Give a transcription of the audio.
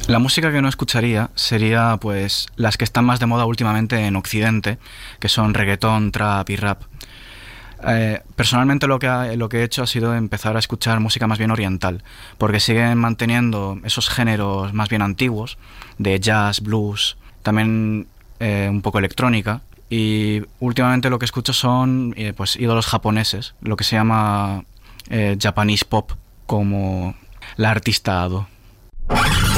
La música que no escucharía sería pues las que están más de moda últimamente en Occidente, que son reggaetón, trap y rap. Personalmente lo que he hecho ha sido empezar a escuchar música más bien oriental, porque siguen manteniendo esos géneros más bien antiguos, de jazz, blues, también un poco electrónica, y últimamente lo que escucho son pues ídolos japoneses, lo que se llama Japanese pop, como la artista Ado.